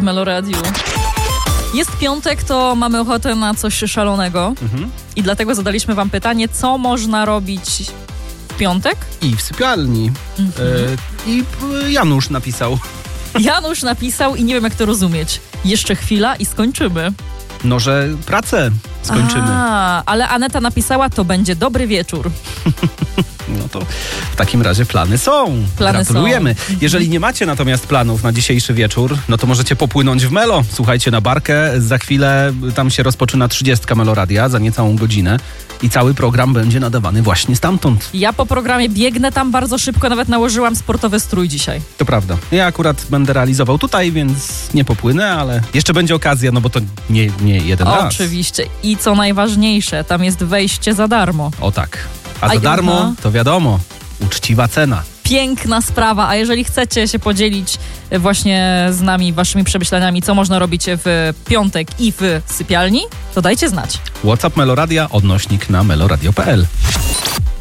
Meloradiu. Jest piątek, to mamy ochotę na coś szalonego i dlatego zadaliśmy wam pytanie, co można robić w piątek? I w sypialni. I Janusz napisał. Janusz napisał i nie wiem, jak to rozumieć. Jeszcze chwila i skończymy. No, że pracę skończymy. Ale Aneta napisała, to będzie dobry wieczór. No to w takim razie plany są. Gratulujemy. Jeżeli nie macie natomiast planów na dzisiejszy wieczór, no to możecie popłynąć w Melo. Słuchajcie na barkę. Za chwilę tam się rozpoczyna 30 Meloradia za niecałą godzinę i cały program będzie nadawany właśnie stamtąd. Ja po programie biegnę tam bardzo szybko, nawet nałożyłam sportowy strój dzisiaj. To prawda. Ja akurat będę realizował tutaj, więc nie popłynę, ale jeszcze będzie okazja, no bo to nie jeden raz. Oczywiście. I co najważniejsze, tam jest wejście za darmo. O tak. A za darmo, to wiadomo, uczciwa cena. Piękna sprawa, a jeżeli chcecie się podzielić właśnie z nami waszymi przemyśleniami, co można robić w piątek i w sypialni, to dajcie znać. WhatsApp Meloradia, / na meloradio.pl.